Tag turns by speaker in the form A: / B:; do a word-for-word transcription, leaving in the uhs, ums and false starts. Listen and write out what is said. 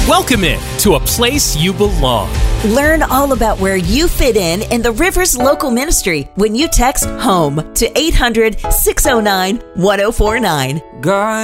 A: Welcome in to a place you belong.
B: Learn all about where you fit in in the Rivers Local Ministry when you text HOME to eight hundred, six oh nine, one oh four nine.
C: God